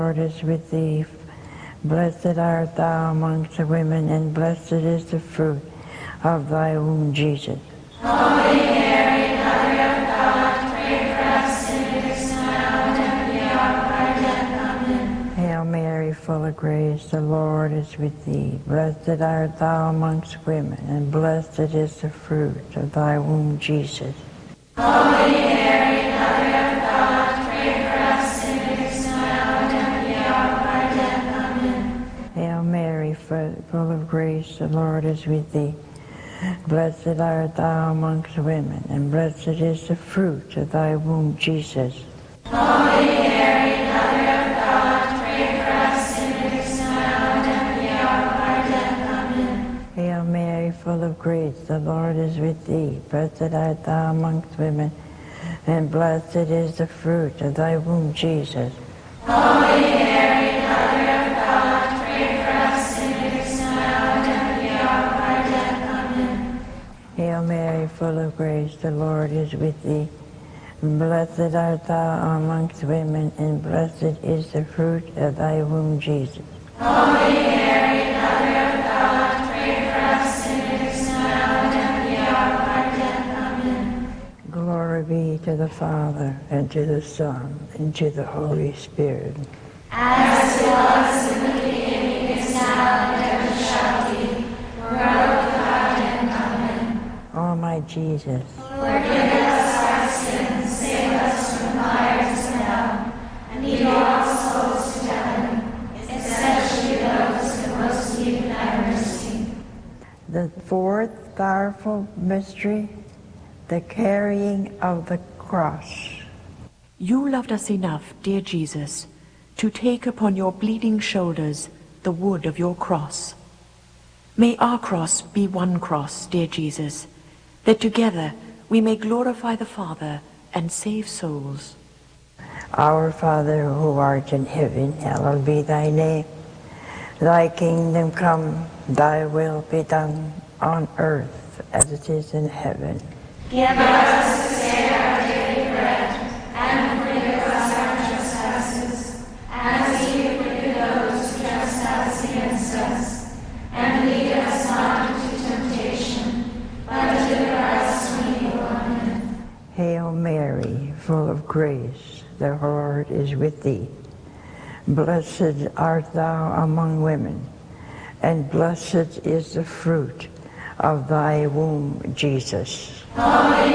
Lord is with thee. Blessed art thou amongst the women, and blessed is the fruit of thy womb, Jesus. Holy Mary, Mother of God, pray for us sinners now and at the hour of our death. Amen. Hail Mary, full of grace, the Lord is with thee. Blessed art thou amongst women, and blessed is the fruit of thy womb, Jesus. Holy Mary, Mother of God, pray for us sinners now and at the hour of our death. Amen. Hail Mary, full of grace, the Lord is with thee. Blessed art thou amongst women, and blessed is the fruit of thy womb, Jesus. Holy Mary, Mother of God, pray for us sinners now and at the hour of our death. Amen. Hail Mary, full of grace, the Lord is with thee. Blessed art thou amongst women, and blessed is the fruit of thy womb, Jesus. Holy Mary, Mother of God, pray for us sinners now and at the hour of our death. Amen. Hail Mary, full of grace, the Lord is with thee. Blessed art thou amongst women, and blessed is the fruit of thy womb, Jesus. Holy Mary, Mother of God, pray for us sinners now and at the hour of our death. Amen. Glory be to the Father, and to the Son, and to the Holy Spirit. As it was in the beginning, is now, and ever shall be, world without end. Amen. O my Jesus, Forgive us our sins, save us from the fires of hell, and lead all souls to heaven, especially those who most need thy mercy. the fourth powerful mystery, the carrying of the cross. You loved us enough, dear Jesus, to take upon your bleeding shoulders the wood of your cross. May our cross be one cross, dear Jesus, that together we may glorify the Father and save souls. Our Father, who art in heaven, hallowed be thy name. Thy kingdom come, thy will be done on earth as it is in heaven. Give us this day our daily bread, and forgive us our trespasses, as we forgive those who trespass against us. And lead us not into temptation, but deliver us from evil. Amen. Hail Mary, full of grace, the Lord is with thee. Blessed art thou among women, and blessed is the fruit of thy womb, Jesus. Holy